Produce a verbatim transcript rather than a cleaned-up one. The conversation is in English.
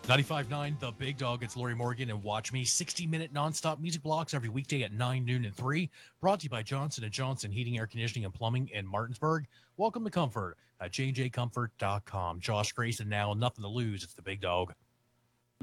ninety-five point nine The Big Dog. It's Lori Morgan and Watch Me. sixty minute nonstop music blocks every weekday at nine, noon, and three. Brought to you by Johnson and Johnson Heating, Air Conditioning, and Plumbing in Martinsburg. Welcome to Comfort at j j comfort dot com. Josh Grayson now, nothing to lose. It's The Big Dog.